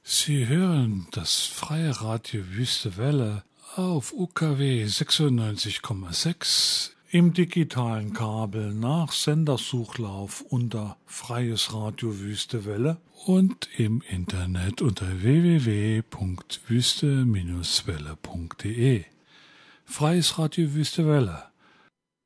Sie hören das freie Radio Wüste Welle auf UKW 96,6 im digitalen Kabel nach Sendersuchlauf unter Freies Radio Wüste Welle und im Internet unter www.wüste-welle.de. Freies Radio Wüste Welle.